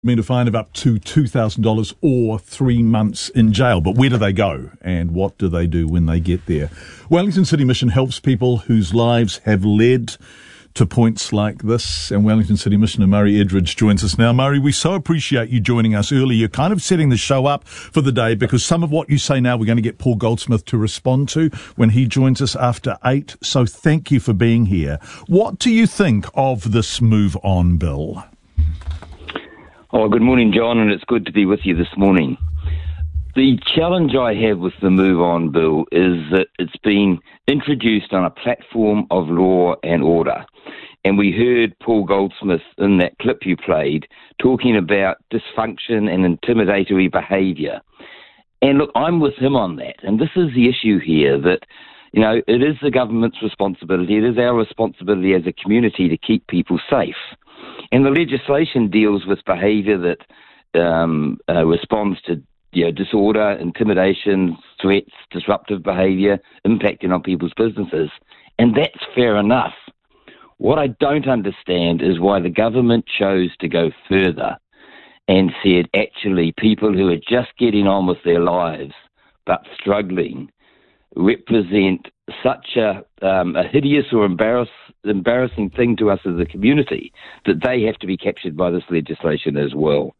mean a fine of up to $2,000 or 3 months in jail. But where do they go and what do they do when they get there? Wellington City Mission helps people whose lives have led to points like this. And Wellington City Missioner Murray Edridge joins us now. Murray, we so appreciate you joining us early. You're kind of setting the show up for the day because some of what you say now we're going to get Paul Goldsmith to respond to when he joins us after 8. So thank you for being here. What do you think of this Move On bill? Oh, good morning, John, and it's good to be with you this morning. The challenge I have with the Move On bill is that it's been introduced on a platform of law and order. And we heard Paul Goldsmith in that clip you played talking about dysfunction and intimidatory behaviour. And look, I'm with him on that. And this is the issue here that, you know, it is the government's responsibility. It is our responsibility as a community to keep people safe. And the legislation deals with behaviour that responds to disorder, intimidation, threats, disruptive behaviour, impacting on people's businesses. And that's fair enough. What I don't understand is why the government chose to go further and said, actually, people who are just getting on with their lives but struggling represent such a hideous or embarrassing thing to us as a community that they have to be captured by this legislation as well.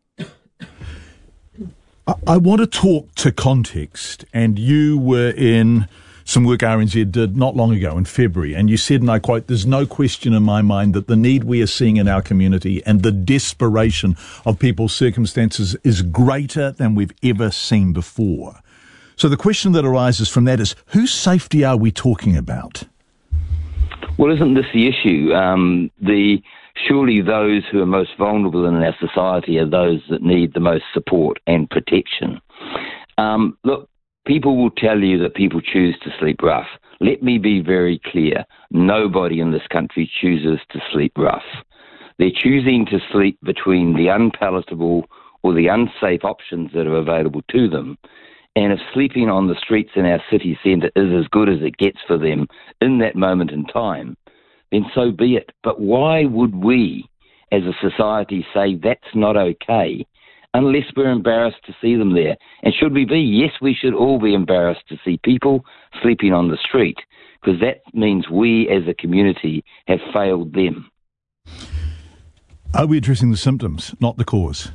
I want to talk to context, and you were in some work RNZ did not long ago in February, and you said, and I quote, "There's no question in my mind that the need we are seeing in our community and the desperation of people's circumstances is greater than we've ever seen before." So the question that arises from that is, whose safety are we talking about? Well, isn't this the issue? Surely those who are most vulnerable in our society are those that need the most support and protection. Look, people will tell you that people choose to sleep rough. Let me be very clear. Nobody in this country chooses to sleep rough. They're choosing to sleep between the unpalatable or the unsafe options that are available to them. And if sleeping on the streets in our city centre is as good as it gets for them in that moment in time, then so be it. But why would we, as a society, say that's not okay unless we're embarrassed to see them there? And should we be? Yes, we should all be embarrassed to see people sleeping on the street, because that means we as a community have failed them. Are we addressing the symptoms, not the cause?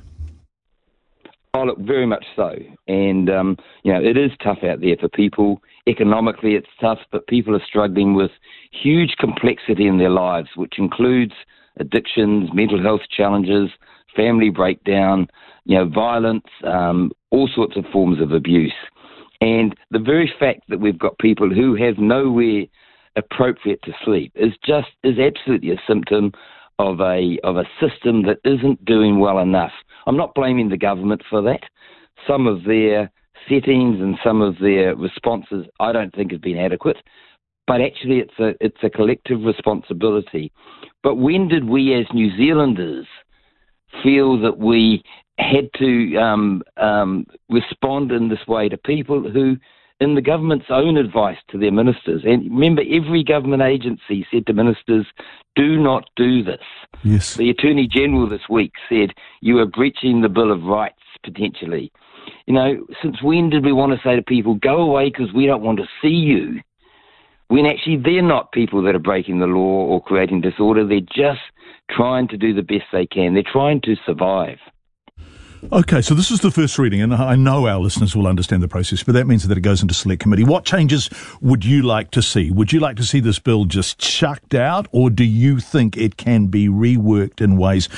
Oh, look, very much so. And, it is tough out there for people. Economically, it's tough, but people are struggling with huge complexity in their lives, which includes addictions, mental health challenges, family breakdown, violence, all sorts of forms of abuse. And the very fact that we've got people who have nowhere appropriate to sleep is absolutely a symptom of a system that isn't doing well enough. I'm not blaming the government for that. Some of their settings and some of their responses I don't think have been adequate, but actually it's a collective responsibility. But when did we as New Zealanders feel that we had to respond in this way to people who, in the government's own advice to their ministers, and remember, every government agency said to ministers, do not do this. Yes. The Attorney General this week said, you are breaching the Bill of Rights, potentially. Since when did we want to say to people, go away because we don't want to see you, when actually they're not people that are breaking the law or creating disorder. They're just trying to do the best they can. They're trying to survive. Okay, so this is the first reading, and I know our listeners will understand the process, but that means that it goes into select committee. What changes would you like to see? Would you like to see this bill just chucked out, or do you think it can be reworked in ways?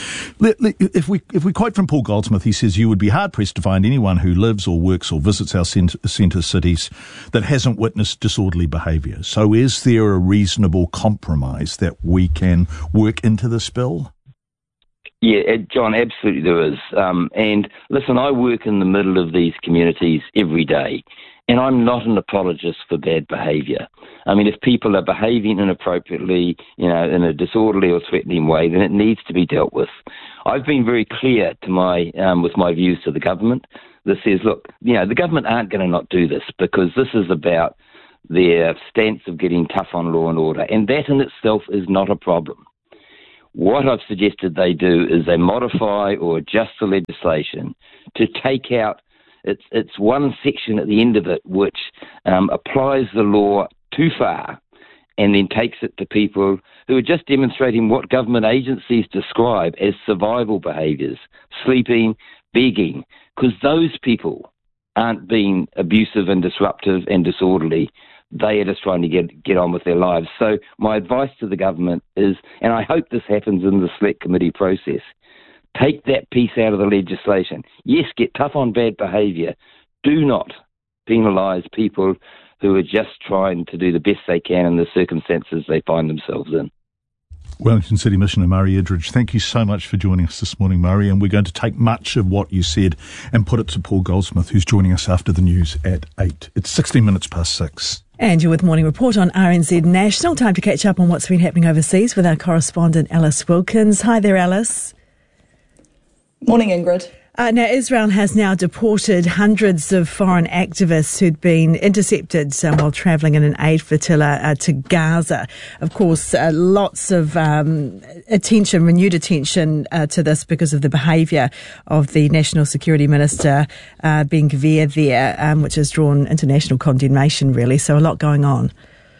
If we quote from Paul Goldsmith, he says, you would be hard-pressed to find anyone who lives or works or visits our centre cities that hasn't witnessed disorderly behaviour. So is there a reasonable compromise that we can work into this bill? Yeah, John, absolutely there is. And listen, I work in the middle of these communities every day, and I'm not an apologist for bad behaviour. I mean, if people are behaving inappropriately, in a disorderly or threatening way, then it needs to be dealt with. I've been very clear with my views to the government that says, look, the government aren't going to not do this because this is about their stance of getting tough on law and order, and that in itself is not a problem. What I've suggested they do is they modify or adjust the legislation to take out it's one section at the end of it which applies the law too far and then takes it to people who are just demonstrating what government agencies describe as survival behaviours, sleeping, begging, because those people aren't being abusive and disruptive and disorderly. They are just trying to get on with their lives. So my advice to the government is, and I hope this happens in the select committee process, take that piece out of the legislation. Yes, get tough on bad behaviour. Do not penalise people who are just trying to do the best they can in the circumstances they find themselves in. Wellington City Missioner Murray Edridge, thank you so much for joining us this morning, Murray, and we're going to take much of what you said and put it to Paul Goldsmith, who's joining us after the news at 8. It's 16 minutes past 6. And you're with Morning Report on RNZ National. Time to catch up on what's been happening overseas with our correspondent Alice Wilkins. Hi there, Alice. Morning, Ingrid. Now, Israel has now deported hundreds of foreign activists who'd been intercepted while travelling in an aid flotilla to Gaza. Of course, lots of attention, renewed attention to this because of the behaviour of the National Security Minister, Ben-Gvir there, which has drawn international condemnation, really. So a lot going on.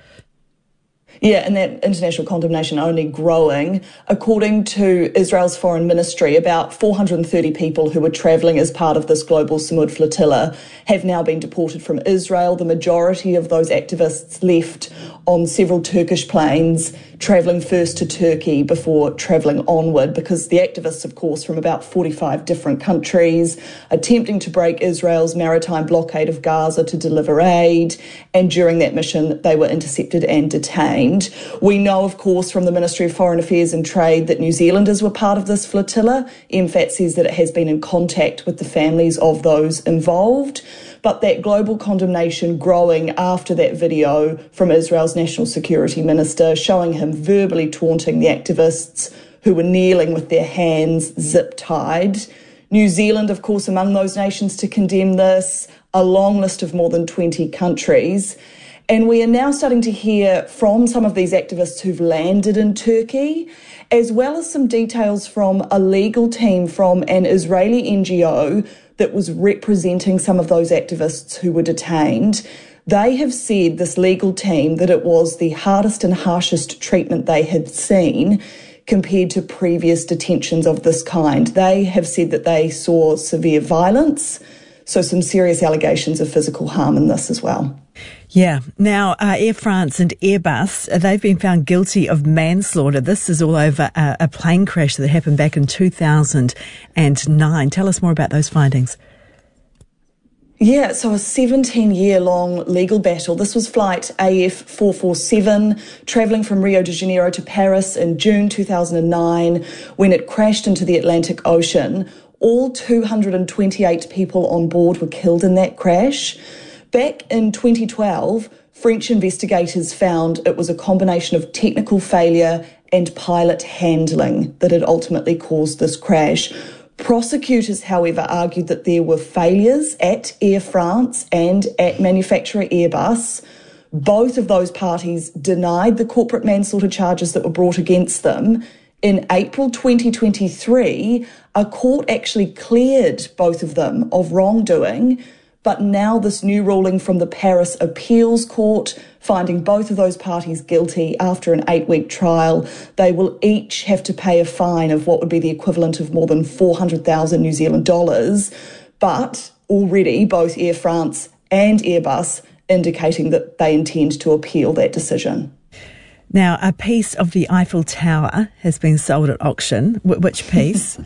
Yeah, and that international condemnation only growing. According to Israel's foreign ministry, about 430 people who were travelling as part of this global Samud flotilla have now been deported from Israel. The majority of those activists left on several Turkish planes, travelling first to Turkey before travelling onward, because the activists, of course, from about 45 different countries, attempting to break Israel's maritime blockade of Gaza to deliver aid, and during that mission they were intercepted and detained. We know, of course, from the Ministry of Foreign Affairs and Trade that New Zealanders were part of this flotilla. MFAT says that it has been in contact with the families of those involved. But that global condemnation growing after that video from Israel's National Security Minister, showing him verbally taunting the activists who were kneeling with their hands zip-tied. New Zealand, of course, among those nations to condemn this, a long list of more than 20 countries. And we are now starting to hear from some of these activists who've landed in Turkey, as well as some details from a legal team from an Israeli NGO that was representing some of those activists who were detained. They have said, this legal team, that it was the hardest and harshest treatment they had seen compared to previous detentions of this kind. They have said that they saw severe violence, so some serious allegations of physical harm in this as well. Yeah. Now, Air France and Airbus, they've been found guilty of manslaughter. This is all over a plane crash that happened back in 2009. Tell us more about those findings. Yeah, so a 17-year-long legal battle. This was flight AF447, travelling from Rio de Janeiro to Paris in June 2009, when it crashed into the Atlantic Ocean. All 228 people on board were killed in that crash. Back in 2012, French investigators found it was a combination of technical failure and pilot handling that had ultimately caused this crash. Prosecutors, however, argued that there were failures at Air France and at manufacturer Airbus. Both of those parties denied the corporate manslaughter charges that were brought against them. In April 2023, a court actually cleared both of them of wrongdoing. But now this new ruling from the Paris Appeals Court, finding both of those parties guilty after an 8-week trial, they will each have to pay a fine of what would be the equivalent of more than 400,000 New Zealand dollars. But already both Air France and Airbus indicating that they intend to appeal that decision. Now, a piece of the Eiffel Tower has been sold at auction. Which piece?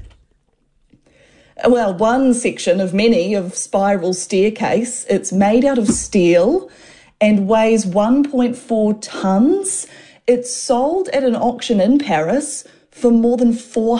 Well, one section of many of Spiral Staircase. It's made out of steel and weighs 1.4 tonnes. It's sold at an auction in Paris for more than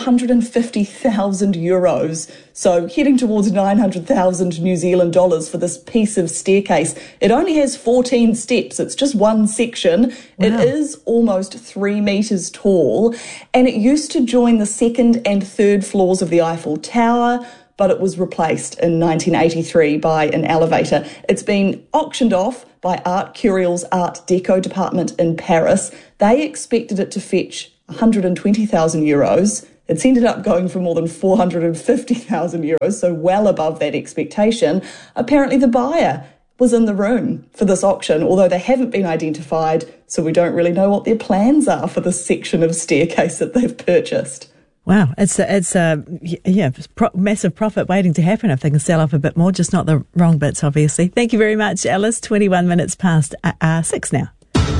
450,000 euros. So heading towards 900,000 New Zealand dollars for this piece of staircase. It only has 14 steps. It's just one section. Wow. It is almost 3 metres tall, and it used to join the second and third floors of the Eiffel Tower, but it was replaced in 1983 by an elevator. It's been auctioned off by Art Curial's Art Deco department in Paris. They expected it to fetch 120,000 euros. It's ended up going for more than 450,000 euros, so well above that expectation. Apparently the buyer was in the room for this auction, although they haven't been identified, so we don't really know what their plans are for this section of staircase that they've purchased. Wow, it's a massive profit waiting to happen if they can sell off a bit more, just not the wrong bits, obviously. Thank you very much, Alice. 21 minutes past 6 now.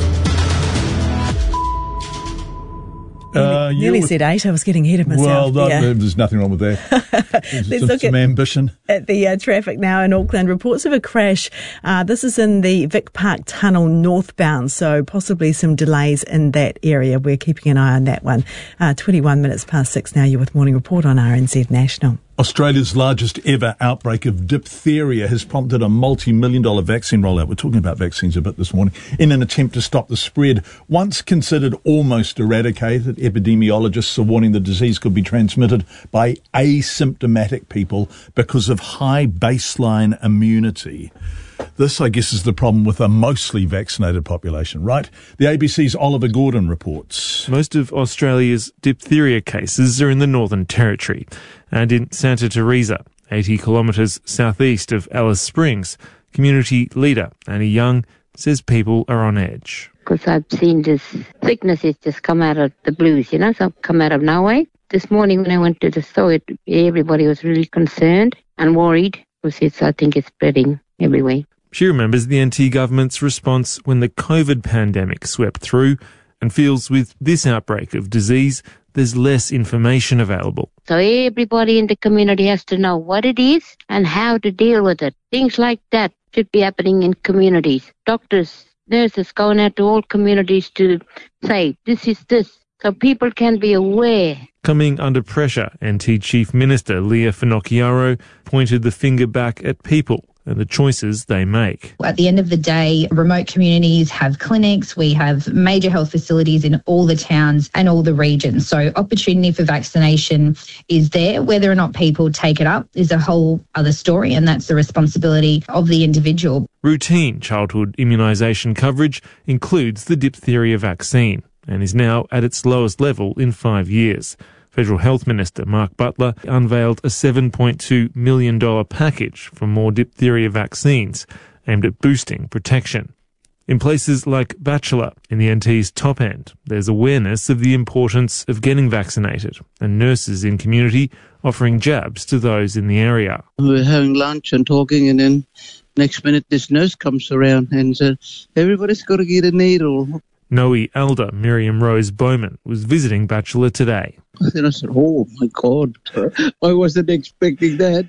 Nearly said 8. I was getting ahead of myself. Well, there's nothing wrong with that. Let's look some ambition. At the traffic now in Auckland. Reports of a crash. This is in the Vic Park Tunnel northbound, so possibly some delays in that area. We're keeping an eye on that one. 21 minutes past 6 now. You're with Morning Report on RNZ National. Australia's largest ever outbreak of diphtheria has prompted a multi-million-dollar vaccine rollout. We're talking about vaccines a bit this morning in an attempt to stop the spread. Once considered almost eradicated, epidemiologists are warning the disease could be transmitted by asymptomatic people because of high baseline immunity. This, I guess, is the problem with a mostly vaccinated population, right? The ABC's Oliver Gordon reports. Most of Australia's diphtheria cases are in the Northern Territory and in Santa Teresa, 80 kilometres southeast of Alice Springs. Community leader Annie Young says people are on edge. Because I've seen this sickness has just come out of the blues, so come out of nowhere. This morning when I went to the store, everybody was really concerned and worried because I think it's spreading everywhere. She remembers the NT government's response when the COVID pandemic swept through and feels with this outbreak of disease, there's less information available. So everybody in the community has to know what it is and how to deal with it. Things like that should be happening in communities. Doctors, nurses going out to all communities to say, this is this, so people can be aware. Coming under pressure, NT Chief Minister Leah Finocchiaro pointed the finger back at people and the choices they make. At the end of the day, remote communities have clinics, we have major health facilities in all the towns and all the regions. So opportunity for vaccination is there. Whether or not people take it up is a whole other story, and that's the responsibility of the individual. Routine childhood immunisation coverage includes the diphtheria vaccine and is now at its lowest level in 5 years. Federal Health Minister Mark Butler unveiled a $7.2 million package for more diphtheria vaccines aimed at boosting protection. In places like Bachelor, in the NT's top end, there's awareness of the importance of getting vaccinated and nurses in community offering jabs to those in the area. We're having lunch and talking, and then next minute this nurse comes around and says, everybody's got to get a needle. NOE elder Miriam Rose Bowman was visiting Bachelor today. Then I said, oh my God, I wasn't expecting that.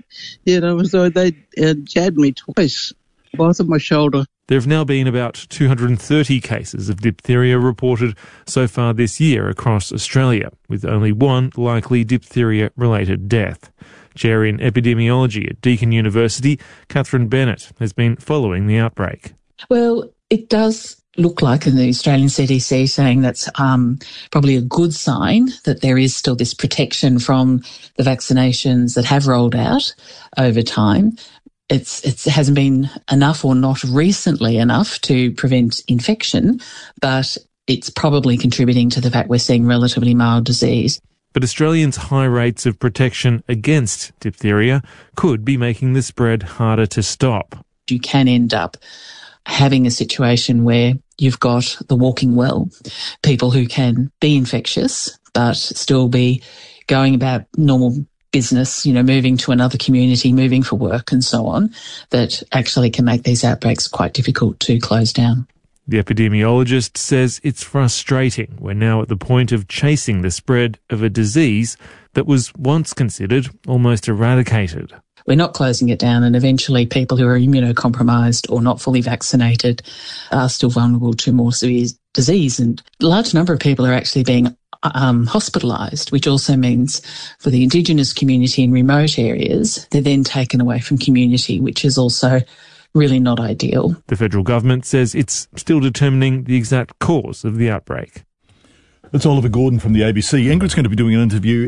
So they jabbed me twice, both of my shoulder. There have now been about 230 cases of diphtheria reported so far this year across Australia, with only one likely diphtheria-related death. Chair in epidemiology at Deakin University, Catherine Bennett, has been following the outbreak. Well, it does look like in the Australian CDC saying that's probably a good sign that there is still this protection from the vaccinations that have rolled out over time. It hasn't been enough or not recently enough to prevent infection, but it's probably contributing to the fact we're seeing relatively mild disease. But Australians' high rates of protection against diphtheria could be making the spread harder to stop. You can end up having a situation where you've got the walking well, people who can be infectious but still be going about normal business, moving to another community, moving for work and so on, that actually can make these outbreaks quite difficult to close down. The epidemiologist says it's frustrating. We're now at the point of chasing the spread of a disease that was once considered almost eradicated. We're not closing it down, and eventually people who are immunocompromised or not fully vaccinated are still vulnerable to more severe disease. And a large number of people are actually being hospitalised, which also means for the Indigenous community in remote areas, they're then taken away from community, which is also really not ideal. The federal government says it's still determining the exact cause of the outbreak. That's Oliver Gordon from the ABC. Ingrid's going to be doing an interview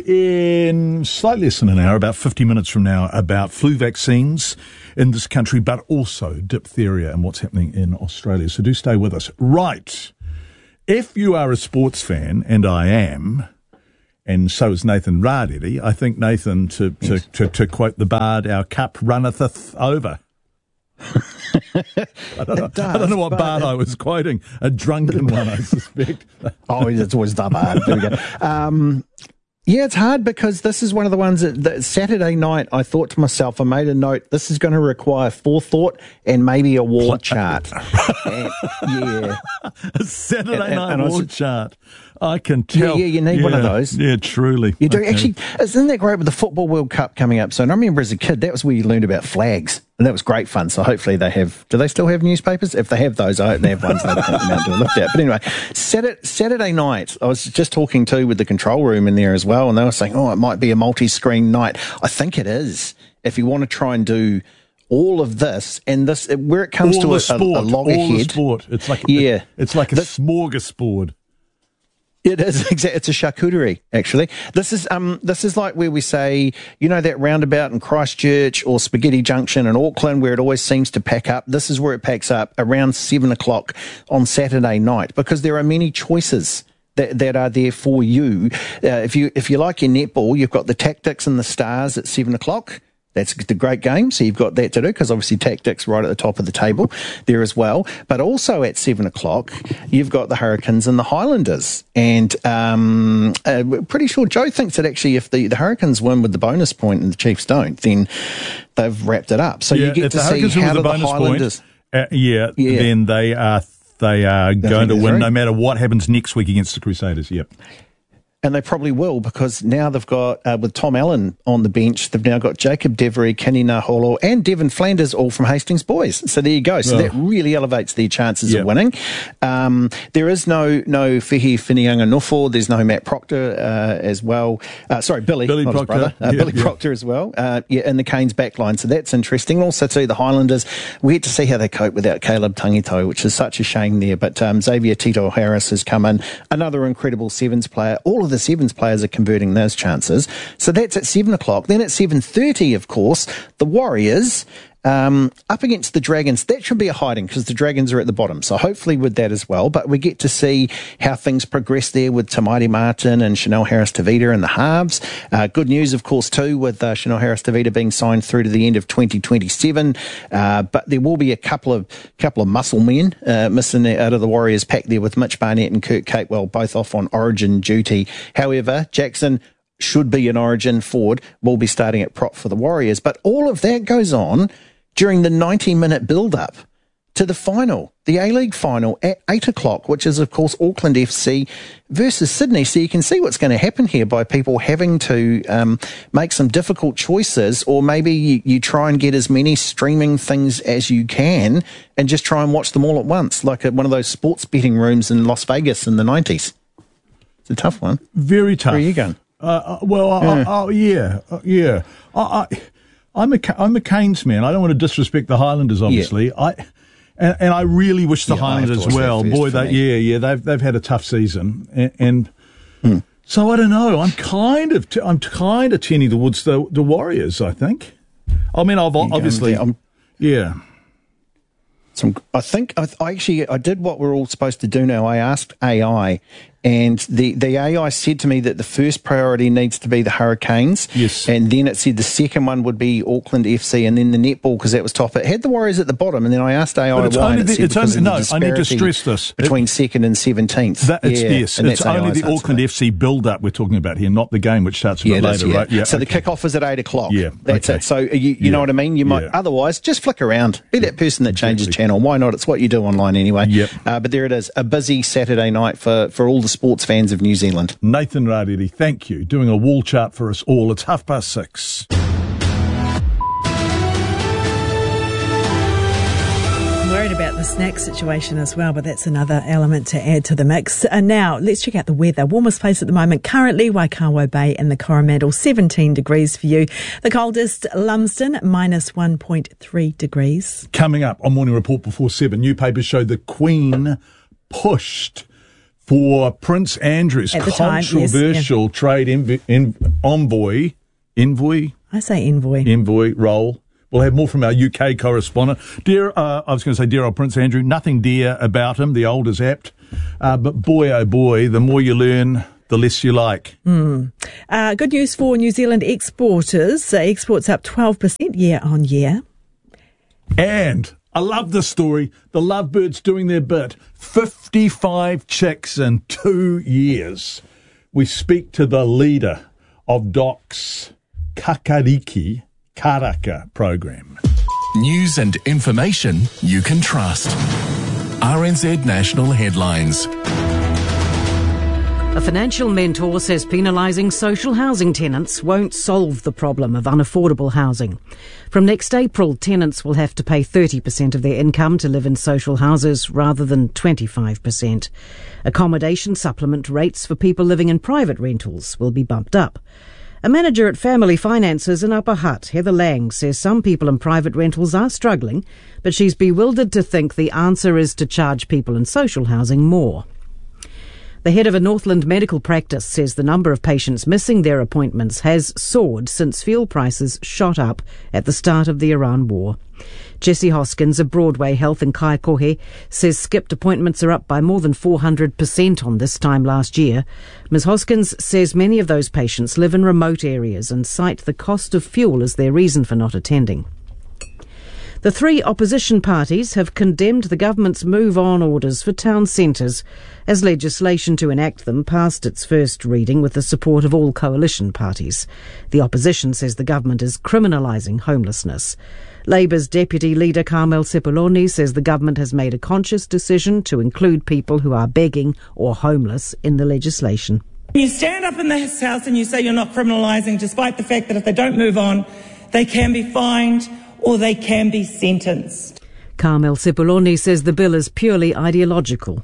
in slightly less than an hour, about 50 minutes from now, about flu vaccines in this country, but also diphtheria and what's happening in Australia. So do stay with us. Right. if you are a sports fan, and I am, and so is Nathan Rādere, I think, Nathan, to quote the bard, our cup runneth over. I don't know what bard I was quoting. A drunken one, I suspect. Oh, it's always the bard. There we go. Yeah, it's hard because this is one of the ones that Saturday night I thought to myself, I made a note, this is going to require forethought and maybe a wall chart. Yeah. A Saturday night wall chart. I can tell. Yeah, you need one of those. Yeah, truly. You do. Okay. Actually, isn't that great with the Football World Cup coming up soon? I remember as a kid, that was where you learned about flags. And that was great fun. So hopefully they have, do they still have newspapers? If they have those, I hope they have ones they can come out and do a lift out. But anyway, Saturday night, I was just talking with the control room in there as well. And they were saying, oh, it might be a multi-screen night. I think it is. If you want to try and do all of this and this, where it comes to a loggerhead. Sport. It's like, it's like a smorgasbord. It is exactly. It's a charcuterie, actually. This is like where we say, you know, that roundabout in Christchurch or Spaghetti Junction in Auckland, where it always seems to pack up. This is where it packs up around 7:00 on Saturday night, because there are many choices that are there for you. If you like your netball, you've got the Tactics and the Stars at 7:00. That's the great game. So you've got that to do, because obviously Tactics right at the top of the table there as well. But also at 7:00, you've got the Hurricanes and the Highlanders. And pretty sure Joe thinks that actually if the Hurricanes win with the bonus point and the Chiefs don't, then they've wrapped it up. So you get to see how do the Highlanders... Then they are going to win no matter what happens next week against the Crusaders. Yep. And they probably will, because now they've got, with Tom Allen on the bench, they've now got Jacob Devery, Kenny Naholo, and Devin Flanders, all from Hastings Boys. So there you go. So that really elevates their chances of winning. There is no Fehi Whinianga-Nufo. There's no Matt Proctor as well. Billy not Proctor. His brother. Billy Proctor as well. In the Canes backline. So that's interesting. Also, too, the Highlanders, we get to see how they cope without Caleb Tangito, which is such a shame there. But Xavier Tito Harris has come in, another incredible Sevens player. All of the Sevens players are converting those chances. So that's at 7:00. Then at 7:30, of course, the Warriors up against the Dragons. That should be a hiding, because the Dragons are at the bottom. So hopefully with that as well. But we get to see how things progress there with Tamaiti Martin and Chanel Harris-Tavita in the halves. Good news, of course, too, with Chanel Harris-Tavita being signed through to the end of 2027. But there will be a couple of muscle men missing out of the Warriors pack there, with Mitch Barnett and Kurt Capewell both off on Origin duty. However, Jackson should be an Origin forward, will be starting at prop for the Warriors. But all of that goes on during the 90-minute build-up to the final, the A-League final at 8:00, which is, of course, Auckland FC versus Sydney. So you can see what's going to happen here by people having to make some difficult choices, or maybe you try and get as many streaming things as you can and just try and watch them all at once, like at one of those sports betting rooms in Las Vegas in the 90s. It's a tough one. Very tough. Where are you going? I'm a Canes man. I don't want to disrespect the Highlanders, obviously. And I really wish the Highlanders well. Boy, they've had a tough season, and so I don't know. I'm kind of tending towards the Warriors. I think. I mean, I did what we're all supposed to do now. I asked AI, and the AI said to me that the first priority needs to be the Hurricanes. Yes. And then it said the second one would be Auckland FC, and then the netball, because that was top. It had the Warriors at the bottom, and then I asked AI why. I need to stress this. Between 2nd and 17th. It's only the Auckland FC build-up we're talking about here, not the game, which starts a bit later, right? Yeah. So the kick-off is at 8:00. Yeah. That's it. So you know what I mean? You might otherwise just flick around. Be that person that changes channel. Why not? It's what you do online anyway. Yep. But there it is. A busy Saturday night for all the sports fans of New Zealand. Nathan Rādere, thank you. Doing a wall chart for us all. It's 6:30. Worried about the snack situation as well, but that's another element to add to the mix. And now let's check out the weather. Warmest place at the moment currently Waikawa Bay and the Coromandel, 17 degrees for you. The coldest Lumsden, -1.3 degrees. Coming up on Morning Report before 7, new papers show the Queen pushed for Prince Andrew's controversial trade envoy. I say envoy. Envoy role We'll have more from our UK correspondent. Dear old Prince Andrew, nothing dear about him. The old is apt. But boy, oh boy, the more you learn, the less you like. Good news for New Zealand exporters. Exports up 12% year on year. And I love this story. The lovebirds doing their bit. 55 chicks in 2 years. We speak to the leader of DOC's Kakariki Karaka program. News and information you can trust. RNZ National Headlines. A financial mentor says penalising social housing tenants won't solve the problem of unaffordable housing. From next April, tenants will have to pay 30% of their income to live in social houses rather than 25%. Accommodation supplement rates for people living in private rentals will be bumped up. A manager at Family Finances in Upper Hutt, Heather Lang, says some people in private rentals are struggling, but she's bewildered to think the answer is to charge people in social housing more. The head of a Northland medical practice says the number of patients missing their appointments has soared since fuel prices shot up at the start of the Iran war. Jessie Hoskins of Broadway Health in Kaikohe says skipped appointments are up by more than 400% on this time last year. Ms Hoskins says many of those patients live in remote areas and cite the cost of fuel as their reason for not attending. The three opposition parties have condemned the government's move-on orders for town centres as legislation to enact them passed its first reading with the support of all coalition parties. The opposition says the government is criminalising homelessness. Labour's deputy leader Carmel Sepuloni says the government has made a conscious decision to include people who are begging or homeless in the legislation. You stand up in this House and you say you're not criminalising, despite the fact that if they don't move on, they can be fined or they can be sentenced. Carmel Sepuloni says the bill is purely ideological.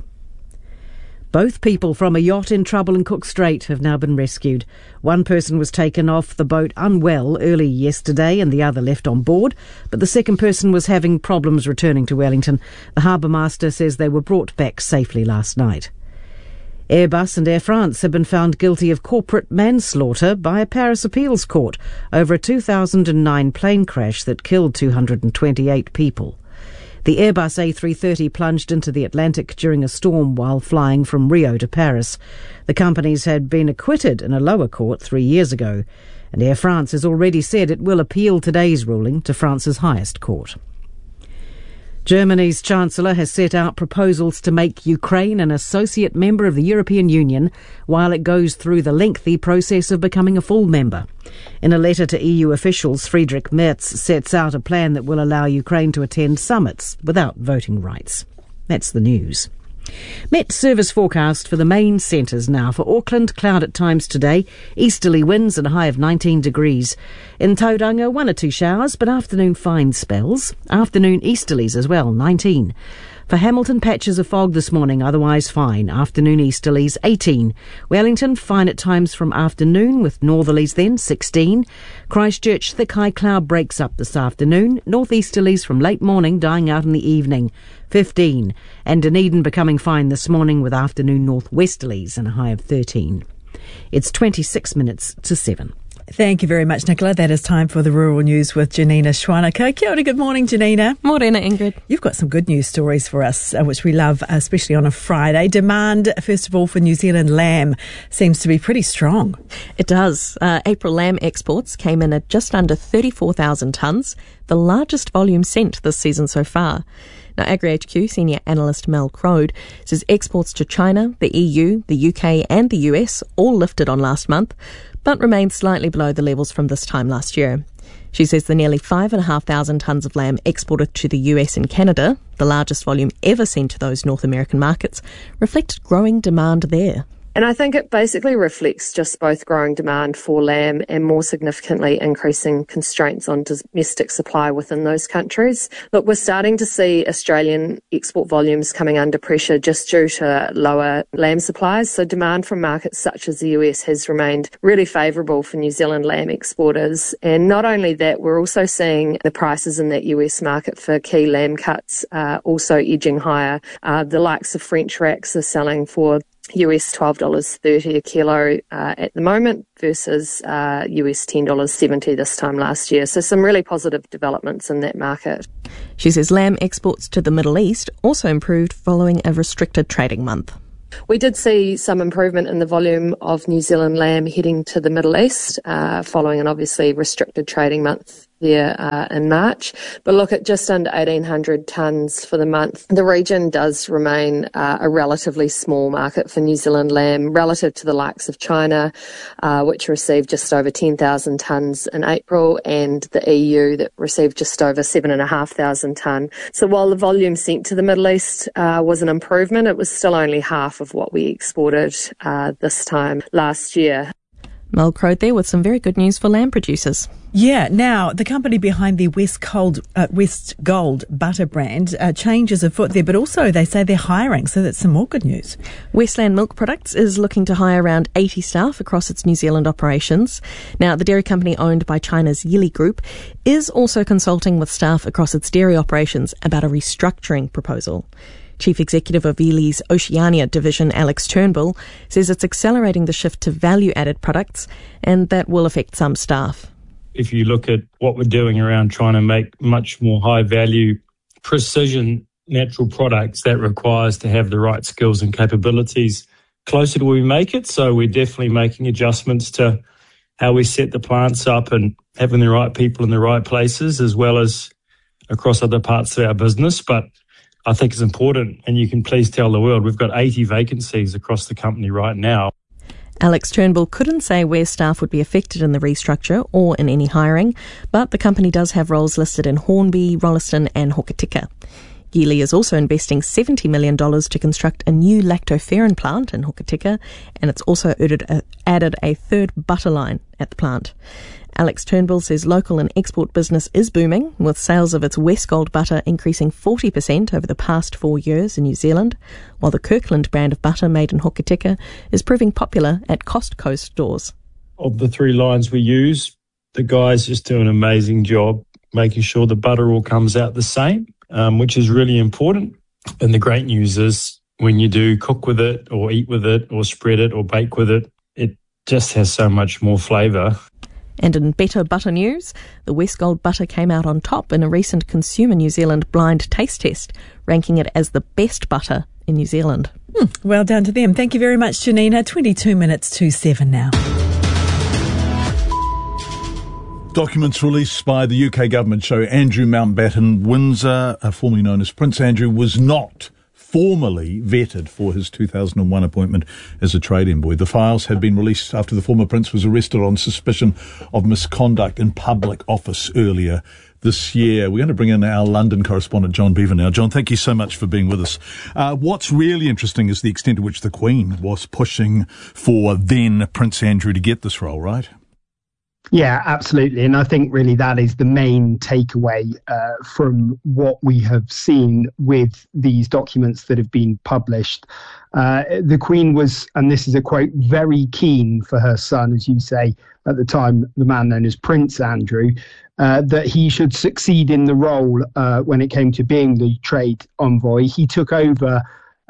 Both people from a yacht in trouble in Cook Strait have now been rescued. One person was taken off the boat unwell early yesterday and the other left on board, but the second person was having problems returning to Wellington. The harbour master says they were brought back safely last night. Airbus and Air France have been found guilty of corporate manslaughter by a Paris appeals court over a 2009 plane crash that killed 228 people. The Airbus A330 plunged into the Atlantic during a storm while flying from Rio to Paris. The companies had been acquitted in a lower court 3 years ago, and Air France has already said it will appeal today's ruling to France's highest court. Germany's Chancellor has set out proposals to make Ukraine an associate member of the European Union while it goes through the lengthy process of becoming a full member. In a letter to EU officials, Friedrich Merz sets out a plan that will allow Ukraine to attend summits without voting rights. That's the news. Met service forecast for the main centres now. For Auckland, cloud at times today, easterly winds and a high of 19 degrees. In Tauranga, 1 or 2 showers, but afternoon fine spells. Afternoon easterlies as well, 19. For Hamilton, patches of fog this morning, otherwise fine. Afternoon easterlies, 18. Wellington, fine at times from afternoon with northerlies then, 16. Christchurch, thick high cloud breaks up this afternoon. Northeasterlies from late morning, dying out in the evening, 15. And Dunedin becoming fine this morning with afternoon northwesterlies and a high of 13. It's 26 minutes to 7. Thank you very much, Nicola. That is time for the Rural News with Janina Schwanaka. Kia ora, good morning, Janina. Morena, Ingrid. You've got some good news stories for us, which we love, especially on a Friday. Demand, first of all, for New Zealand lamb seems to be pretty strong. It does. April lamb exports came in at just under 34,000 tonnes, the largest volume sent this season so far. Now, AgriHQ senior analyst Mel Crode says exports to China, the EU, the UK and the US all lifted on last month, but remained slightly below the levels from this time last year. She says the nearly 5,500 tonnes of lamb exported to the US and Canada, the largest volume ever sent to those North American markets, reflected growing demand there. And I think it basically reflects just both growing demand for lamb and more significantly increasing constraints on domestic supply within those countries. Look, we're starting to see Australian export volumes coming under pressure just due to lower lamb supplies. So demand from markets such as the US has remained really favourable for New Zealand lamb exporters. And not only that, we're also seeing the prices in that US market for key lamb cuts also edging higher. The likes of French racks are selling for US $12.30 a kilo at the moment versus US $10.70 this time last year. So some really positive developments in that market. She says lamb exports to the Middle East also improved following a restricted trading month. We did see some improvement in the volume of New Zealand lamb heading to the Middle East following an obviously restricted trading month there in March. But look, at just under 1,800 tonnes for the month, the region does remain a relatively small market for New Zealand lamb relative to the likes of China, which received just over 10,000 tonnes in April, and the EU that received just over 7,500 tonne. So while the volume sent to the Middle East was an improvement, it was still only half of what we exported this time last year. Mel Crode there with some very good news for lamb producers. Yeah, now the company behind the West Gold butter brand changes afoot there, but also they say they're hiring, so that's some more good news. Westland Milk Products is looking to hire around 80 staff across its New Zealand operations. Now, the dairy company owned by China's Yili Group is also consulting with staff across its dairy operations about a restructuring proposal. Chief Executive of Yili's Oceania division, Alex Turnbull, says it's accelerating the shift to value-added products, and that will affect some staff. If you look at what we're doing around trying to make much more high-value, precision natural products, that requires to have the right skills and capabilities closer to where we make it. So we're definitely making adjustments to how we set the plants up and having the right people in the right places, as well as across other parts of our business. But I think it's important, and you can please tell the world, we've got 80 vacancies across the company right now. Alex Turnbull couldn't say where staff would be affected in the restructure or in any hiring, but the company does have roles listed in Hornby, Rolleston and Hokitika. Yili is also investing $70 million to construct a new lactoferrin plant in Hokitika, and it's also added a third butter line at the plant. Alex Turnbull says local and export business is booming, with sales of its West Gold butter increasing 40% over the past 4 years in New Zealand, while the Kirkland brand of butter made in Hokitika is proving popular at Costco stores. Of the 3 lines we use, the guys just do an amazing job making sure the butter all comes out the same, which is really important. And the great news is when you do cook with it or eat with it or spread it or bake with it, it just has so much more flavour. And in better butter news, the West Gold butter came out on top in a recent Consumer New Zealand blind taste test, ranking it as the best butter in New Zealand. Well done to them. Thank you very much, Janina. 22 minutes to 7 now. Documents released by the UK government show Andrew Mountbatten Windsor, formerly known as Prince Andrew, was not formally vetted for his 2001 appointment as a trade envoy. The files had been released after the former prince was arrested on suspicion of misconduct in public office earlier this year. We're going to bring in our London correspondent, John Beaver, now. John, thank you so much for being with us. What's really interesting is the extent to which the Queen was pushing for then Prince Andrew to get this role, right? Yeah, absolutely. And I think really that is the main takeaway from what we have seen with these documents that have been published. The Queen was, and this is a quote, very keen for her son, as you say, at the time, the man known as Prince Andrew, that he should succeed in the role when it came to being the trade envoy. He took over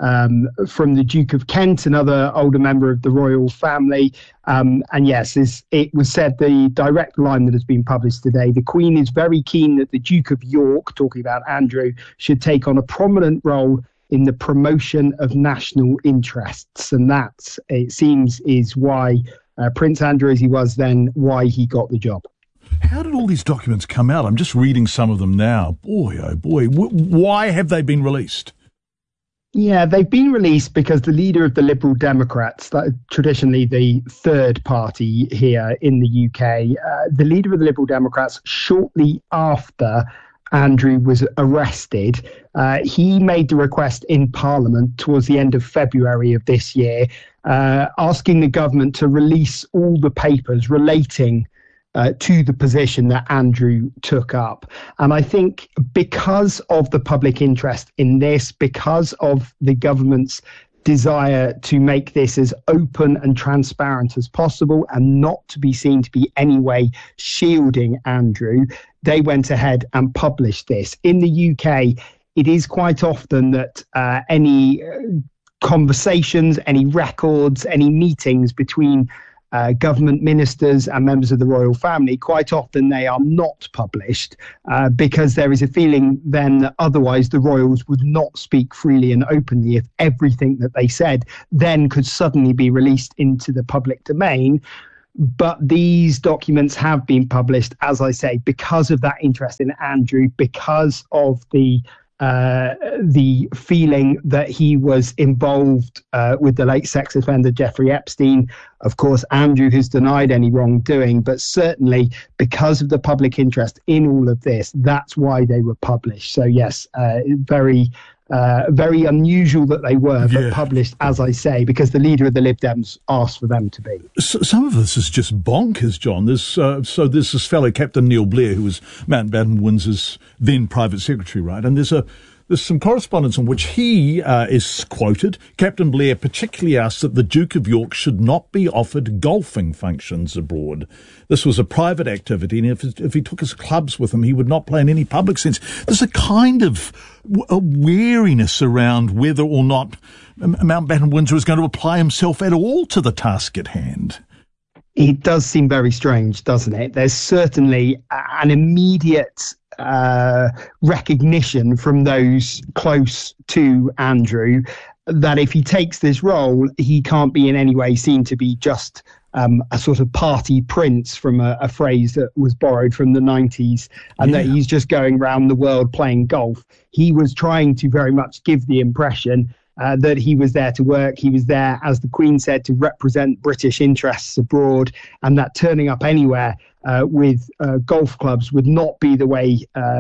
from the Duke of Kent, another older member of the royal family. And yes, it was said, the direct line that has been published today, the Queen is very keen that the Duke of York, talking about Andrew, should take on a prominent role in the promotion of national interests. And that, it seems, is why Prince Andrew, as he was then, why he got the job. How did all these documents come out? I'm just reading some of them now. Boy, oh boy, why have they been released? Yeah, they've been released because the leader of the Liberal Democrats, traditionally the third party here in the UK, the leader of the Liberal Democrats, shortly after Andrew was arrested, he made the request in Parliament towards the end of February of this year, asking the government to release all the papers relating to the position that Andrew took up. And I think because of the public interest in this, because of the government's desire to make this as open and transparent as possible and not to be seen to be any way shielding Andrew, they went ahead and published this. In the UK, it is quite often that any conversations, any records, any meetings between government ministers and members of the royal family, quite often they are not published because there is a feeling then that otherwise the royals would not speak freely and openly if everything that they said then could suddenly be released into the public domain. But these documents have been published, as I say, because of that interest in Andrew, because of the feeling that he was involved with the late sex offender Jeffrey Epstein. Of course, Andrew has denied any wrongdoing, but certainly because of the public interest in all of this, that's why they were published. So yes, very unusual that they were, but published, as I say, because the leader of the Lib Dems asked for them to be. So, some of this is just bonkers, John. There's this fellow Captain Neil Blair, who was Mountbatten Windsor's then private secretary, right? And there's some correspondence in which he is quoted. Captain Blair particularly asked that the Duke of York should not be offered golfing functions abroad. This was a private activity, and if he took his clubs with him, he would not play in any public sense. There's a kind of a wariness around whether or not Mountbatten Windsor is going to apply himself at all to the task at hand. It does seem very strange, doesn't it? There's certainly an immediate recognition from those close to Andrew that if he takes this role, he can't be in any way seen to be just a sort of party prince, from a phrase that was borrowed from the 90s, and that he's just going around the world playing golf. He was trying to very much give the impression that he was there to work. He was there, as the Queen said, to represent British interests abroad, and that turning up anywhere with golf clubs would not be the way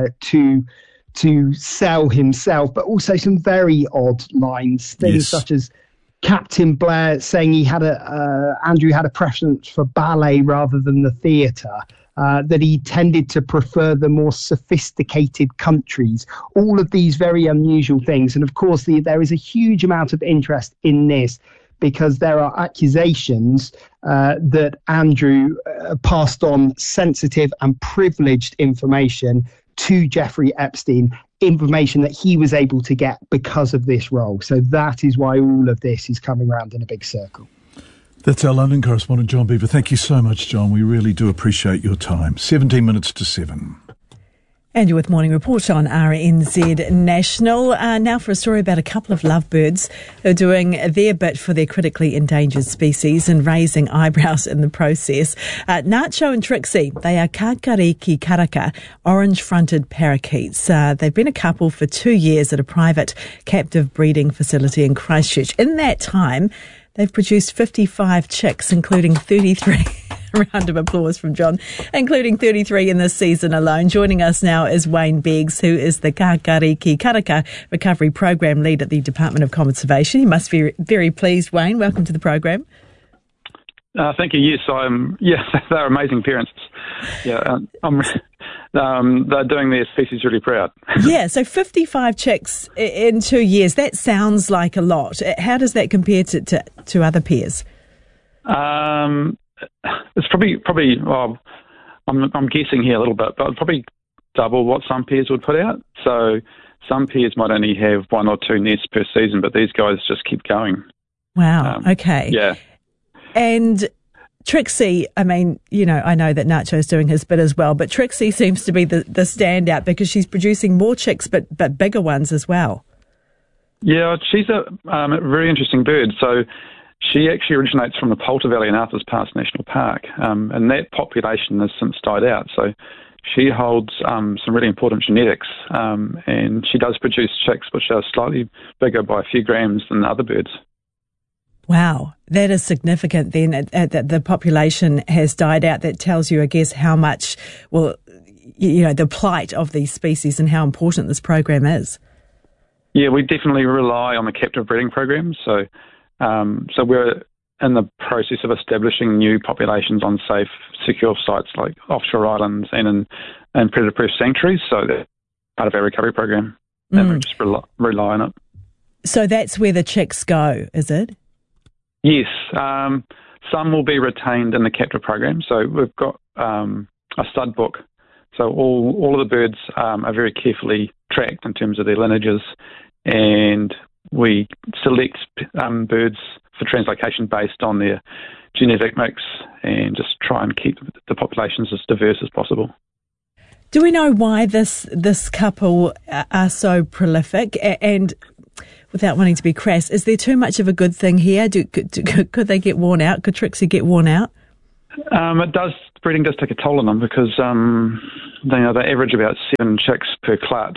to sell himself. But also some very odd lines, things such as Captain Blair saying he had Andrew had a preference for ballet rather than the theatre. That he tended to prefer the more sophisticated countries, all of these very unusual things. And of course, there is a huge amount of interest in this because there are accusations that Andrew passed on sensitive and privileged information to Jeffrey Epstein, information that he was able to get because of this role. So that is why all of this is coming around in a big circle. That's our London correspondent, John Beaver. Thank you so much, John. We really do appreciate your time. 17 minutes to 7. And you're with Morning Report on RNZ National. Now for a story about a couple of lovebirds who are doing their bit for their critically endangered species and raising eyebrows in the process. Nacho and Trixie, they are Kakariki Karaka, orange-fronted parakeets. They've been a couple for 2 years at a private captive breeding facility in Christchurch. In that time, they've produced 55 chicks, including 33. Round of applause from John, including 33 in this season alone. Joining us now is Wayne Beggs, who is the Kakariki Karaka Recovery Program Lead at the Department of Conservation. You must be very pleased, Wayne. Welcome to the program. Thank you. Yes, they're amazing parents. Yeah, they're doing their species really proud. Yeah, so 55 chicks in 2 years. That sounds like a lot. How does that compare to other pairs? It's probably. Well, I'm guessing here a little bit, but probably double what some pairs would put out. So some pairs might only have 1 or 2 nests per season, but these guys just keep going. Wow. Okay. Yeah. And Trixie, I mean, I know that Nacho's doing his bit as well, but Trixie seems to be the standout because she's producing more chicks, but bigger ones as well. Yeah, she's a very interesting bird. So she actually originates from the Poulter Valley in Arthur's Pass National Park, and that population has since died out. So she holds some really important genetics, and she does produce chicks which are slightly bigger by a few grams than other birds. Wow, that is significant then that the population has died out. That tells you, I guess, how much, the plight of these species and how important this program is. Yeah, we definitely rely on the captive breeding program. So we're in the process of establishing new populations on safe, secure sites like offshore islands and in predator-proof sanctuaries. So that's part of our recovery program, and we just rely on it. So that's where the chicks go, is it? Yes. Some will be retained in the captive program. So we've got a stud book. So all of the birds are very carefully tracked in terms of their lineages, and we select birds for translocation based on their genetic mix and just try and keep the populations as diverse as possible. Do we know why this couple are so prolific? And without wanting to be crass, is there too much of a good thing here? Could they get worn out? Could Trixie get worn out? Breeding does take a toll on them because they average about 7 chicks per clutch,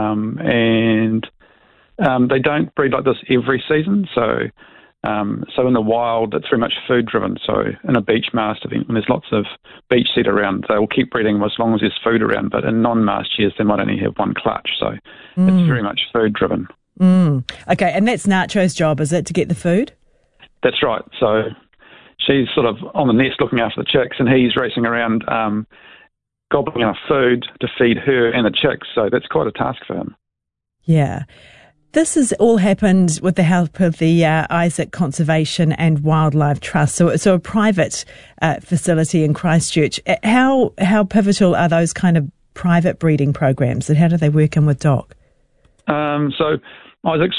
and they don't breed like this every season. So in the wild, it's very much food driven. So in a beach mast event, when there's lots of beach seed around, they will keep breeding as long as there's food around. But in non-mast years, they might only have 1 clutch. So it's very much food driven. Okay, and that's Nacho's job, is it, to get the food? That's right. So she's sort of on the nest looking after the chicks, and he's racing around gobbling enough food to feed her and the chicks. So that's quite a task for him. Yeah. This has all happened with the help of the Isaac Conservation and Wildlife Trust. So it's a private facility in Christchurch. How pivotal are those kind of private breeding programs, and how do they work in with DOC? So Isaac's,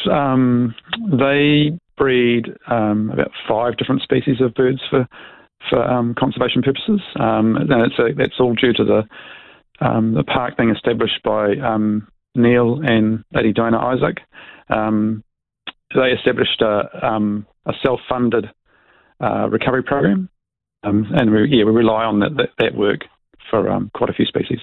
they breed about 5 different species of birds for conservation purposes. And that's all due to the park being established by Neil and Lady Diana Isaac. They established a self-funded recovery program, and we rely on that work for quite a few species.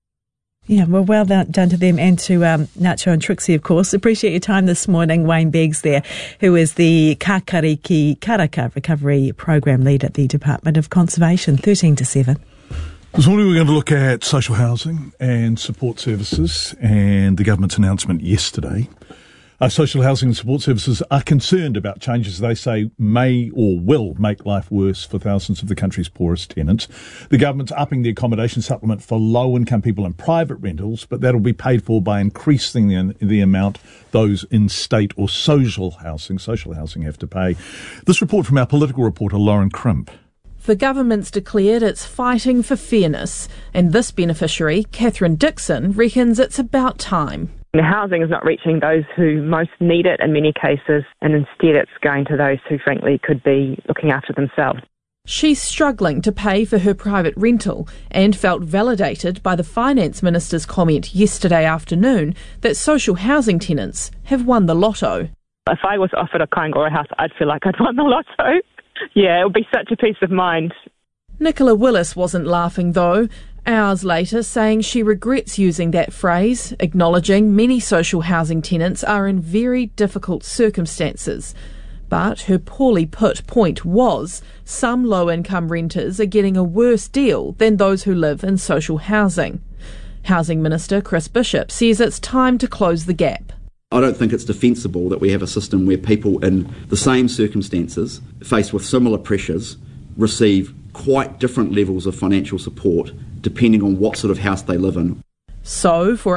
Yeah, well done to them and to Nacho and Trixie, of course. Appreciate your time this morning. Wayne Beggs there, who is the Kakariki Karaka Recovery Program Lead at the Department of Conservation, 13 to 7. This morning we're going to look at social housing and support services and the government's announcement yesterday. Social housing and support services are concerned about changes they say may or will make life worse for thousands of the country's poorest tenants. The government's upping the accommodation supplement for low-income people in private rentals, but that'll be paid for by increasing the amount those in state or social housing have to pay. This report from our political reporter Lauren Crimp. The government's declared it's fighting for fairness, and this beneficiary, Catherine Dixon, reckons it's about time. The housing is not reaching those who most need it in many cases, and instead it's going to those who frankly could be looking after themselves. She's struggling to pay for her private rental and felt validated by the Finance Minister's comment yesterday afternoon that social housing tenants have won the lotto. If I was offered a Kaingoa house, I'd feel like I'd won the lotto. Yeah, it would be such a peace of mind. Nicola Willis wasn't laughing though, hours later saying she regrets using that phrase, acknowledging many social housing tenants are in very difficult circumstances. But her poorly put point was some low-income renters are getting a worse deal than those who live in social housing. Housing Minister Chris Bishop says it's time to close the gap. I don't think it's defensible that we have a system where people in the same circumstances, faced with similar pressures, receive quite different levels of financial support depending on what sort of house they live in. So, for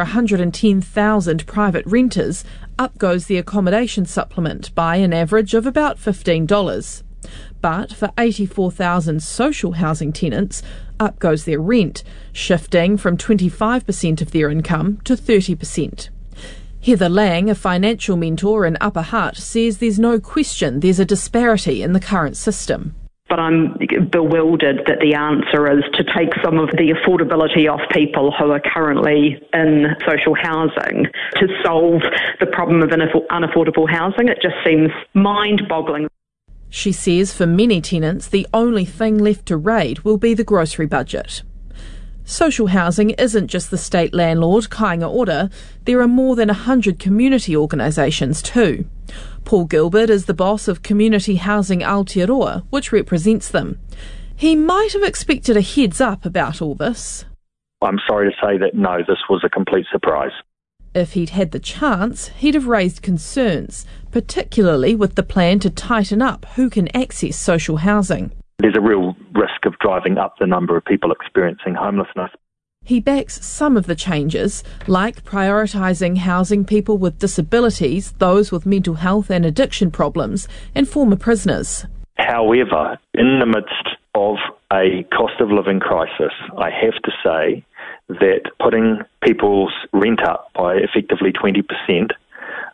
110,000 private renters, up goes the accommodation supplement by an average of about $15. But for 84,000 social housing tenants, up goes their rent, shifting from 25% of their income to 30%. Heather Lang, a financial mentor in Upper Hutt, says there's no question there's a disparity in the current system. But I'm bewildered that the answer is to take some of the affordability off people who are currently in social housing to solve the problem of unaffordable housing. It just seems mind-boggling. She says for many tenants, the only thing left to raid will be the grocery budget. Social housing isn't just the state landlord, Kāinga Ora. There are more than 100 community organisations too. Paul Gilbert is the boss of Community Housing Aotearoa, which represents them. He might have expected a heads up about all this. I'm sorry to say that no, this was a complete surprise. If he'd had the chance, he'd have raised concerns, particularly with the plan to tighten up who can access social housing. There's a real risk of driving up the number of people experiencing homelessness. He backs some of the changes, like prioritising housing people with disabilities, those with mental health and addiction problems, and former prisoners. However, in the midst of a cost of living crisis, I have to say that putting people's rent up by effectively 20%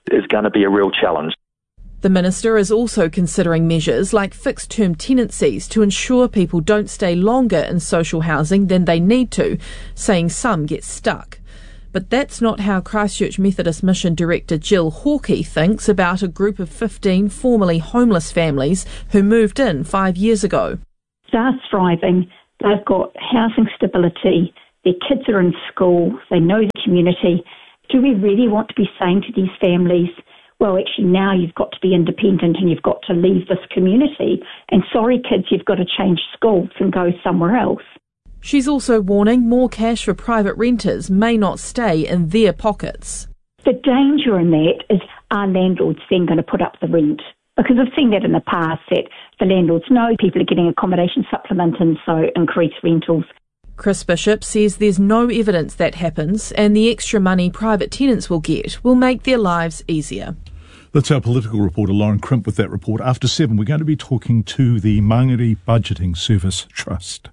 is going to be a real challenge. The Minister is also considering measures like fixed-term tenancies to ensure people don't stay longer in social housing than they need to, saying some get stuck. But that's not how Christchurch Methodist Mission Director Jill Hawkey thinks about a group of 15 formerly homeless families who moved in 5 years ago. They're thriving, they've got housing stability, their kids are in school, they know the community. Do we really want to be saying to these families, well, actually now you've got to be independent and you've got to leave this community, and sorry kids, you've got to change schools and go somewhere else? She's also warning more cash for private renters may not stay in their pockets. The danger in that is, are landlords then going to put up the rent? Because I've seen that in the past, that the landlords know people are getting accommodation supplement and so increase rentals. Chris Bishop says there's no evidence that happens, and the extra money private tenants will get will make their lives easier. That's our political reporter, Lauren Crimp, with that report. After 7, we're going to be talking to the Mangere Budgeting Service Trust.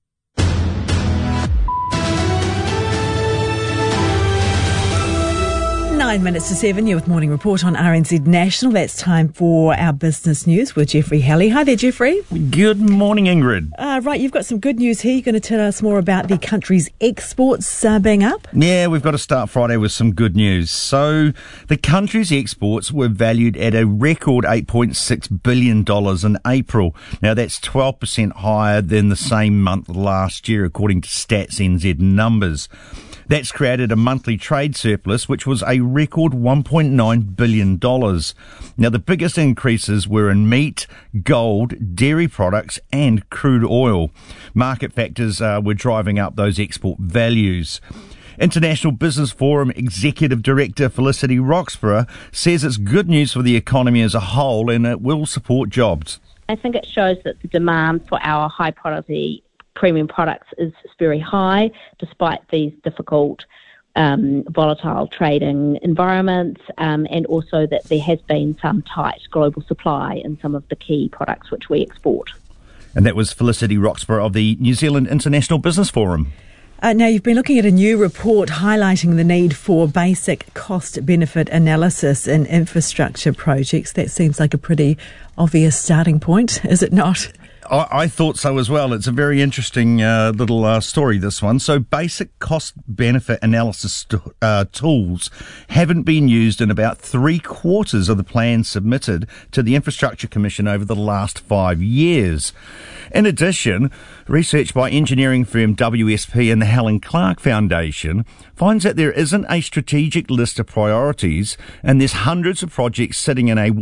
9 minutes to 7, you're with Morning Report on RNZ National. That's time for our business news with Jeffrey Halley. Hi there, Jeffrey. Good morning, Ingrid. Right, you've got some good news here. You're going to tell us more about the country's exports being up. Yeah, we've got to start Friday with some good news. So the country's exports were valued at a record $8.6 billion in April. Now, that's 12% higher than the same month last year, according to Stats NZ numbers. That's created a monthly trade surplus, which was a record $1.9 billion. Now, the biggest increases were in meat, gold, dairy products and crude oil. Market factors were driving up those export values. International Business Forum Executive Director Felicity Roxburgh says it's good news for the economy as a whole and it will support jobs. I think it shows that the demand for our high quality premium products is very high, despite these difficult, volatile trading environments, and also that there has been some tight global supply in some of the key products which we export. And that was Felicity Roxburgh of the New Zealand International Business Forum. Now, you've been looking at a new report highlighting the need for basic cost-benefit analysis in infrastructure projects. That seems like a pretty obvious starting point, is it not? I thought so as well. It's a very interesting little story, this one. So basic cost-benefit analysis tools haven't been used in about 3/4 of the plans submitted to the Infrastructure Commission over the last 5 years. In addition, research by engineering firm WSP and the Helen Clark Foundation finds that there isn't a strategic list of priorities, and there's hundreds of projects sitting in a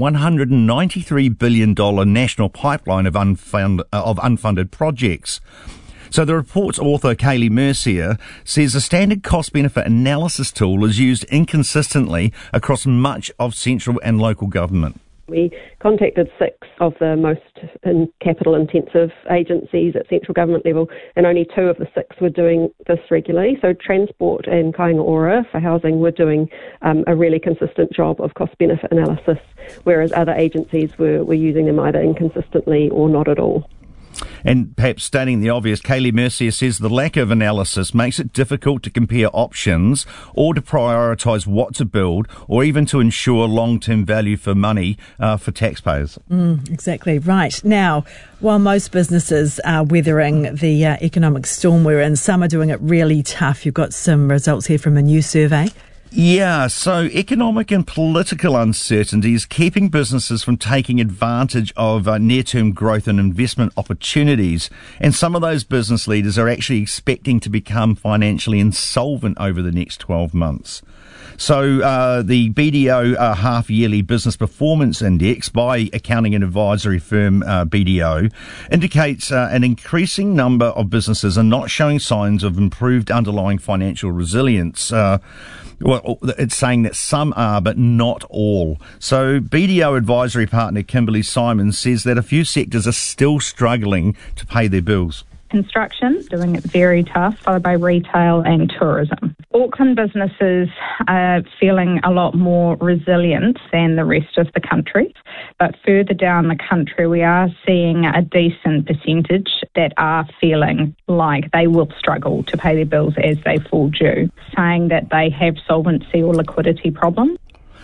$193 billion national pipeline of unfunded projects. So the report's author, Kaylee Mercier, says the standard cost-benefit analysis tool is used inconsistently across much of central and local government. We contacted 6 of the most capital-intensive agencies at central government level, and only 2 of the 6 were doing this regularly. So Transport and Kāinga Ora for housing were doing a really consistent job of cost-benefit analysis, whereas other agencies were using them either inconsistently or not at all. And perhaps stating the obvious, Kaylee Mercier says the lack of analysis makes it difficult to compare options or to prioritise what to build or even to ensure long-term value for money for taxpayers. Exactly right. Now, while most businesses are weathering the economic storm we're in, some are doing it really tough. You've got some results here from a new survey. Yeah, so economic and political uncertainty is keeping businesses from taking advantage of near-term growth and investment opportunities. And some of those business leaders are actually expecting to become financially insolvent over the next 12 months. So the BDO half-yearly business performance index by accounting and advisory firm BDO indicates an increasing number of businesses are not showing signs of improved underlying financial resilience. Well, it's saying that some are, but not all. So BDO advisory partner Kimberly Simon says that a few sectors are still struggling to pay their bills. Construction, doing it very tough, followed by retail and tourism. Auckland businesses are feeling a lot more resilient than the rest of the country, but further down the country we are seeing a decent percentage that are feeling like they will struggle to pay their bills as they fall due, saying that they have solvency or liquidity problems.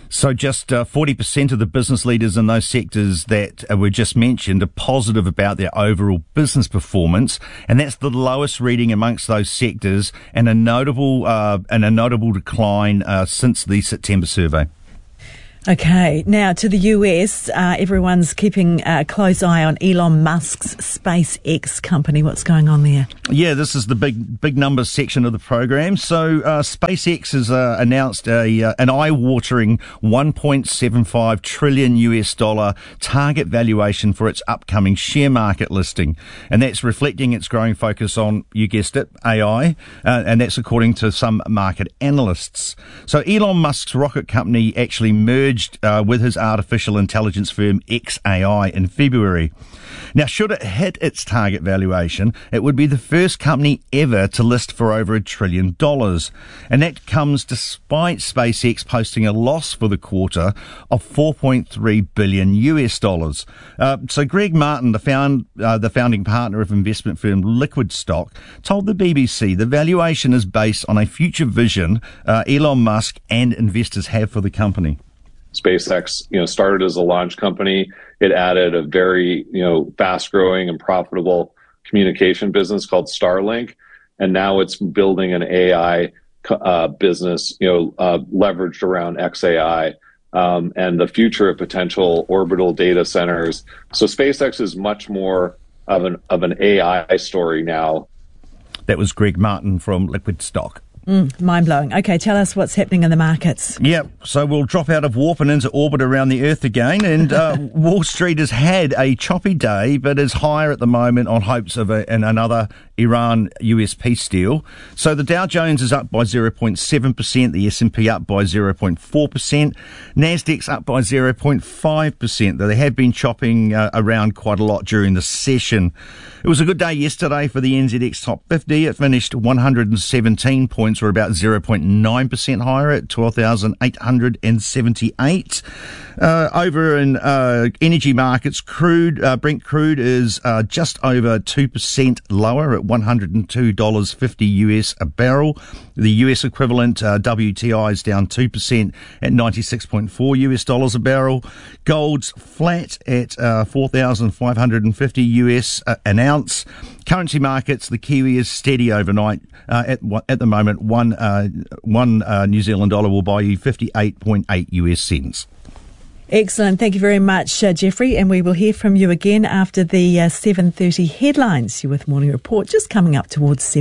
So just 40% of the business leaders in those sectors that were just mentioned are positive about their overall business performance, and that's the lowest reading amongst those sectors, and a notable decline since the September survey. Okay, now to the US. Everyone's keeping a close eye on Elon Musk's SpaceX company. What's going on there? Yeah, this is the big numbers section of the program. So SpaceX has announced an eye-watering $1.75 trillion target valuation for its upcoming share market listing, and that's reflecting its growing focus on, you guessed it, AI, and that's according to some market analysts. So Elon Musk's rocket company actually merged with his artificial intelligence firm xAI in February. Now, should it hit its target valuation, it would be the first company ever to list for over $1 trillion. And that comes despite SpaceX posting a loss for the quarter of $4.3 billion. So Greg Martin, the founding partner of investment firm Liquid Stock, told the BBC the valuation is based on a future vision Elon Musk and investors have for the company. SpaceX, started as a launch company. It added a very, fast-growing and profitable communication business called Starlink, and now it's building an AI business, leveraged around xAI and the future of potential orbital data centers. So SpaceX is much more of an AI story now. That was Greg Martin from Liquid Stock. Mind-blowing. Okay, tell us what's happening in the markets. Yep, so we'll drop out of warp and into orbit around the Earth again, and Wall Street has had a choppy day, but is higher at the moment on hopes of another Iran-US peace deal. So the Dow Jones is up by 0.7%, the S&P up by 0.4%, Nasdaq's up by 0.5%, though they have been chopping around quite a lot during the session. It was a good day yesterday for the NZX Top 50. It finished 117 points, or about 0.9% higher at 12,878. Over in energy markets, Brent crude is just over 2% lower at $102.50 US a barrel. The US equivalent WTI is down 2% at $96.4 US dollars a barrel. Gold's flat at 4,550 US an ounce. Currency markets, the Kiwi is steady overnight. At the moment, one New Zealand dollar will buy you 58.8 US cents. Excellent. Thank you very much, Jeffrey. And we will hear from you again after the 7:30 headlines. You're with Morning Report, just coming up towards 7.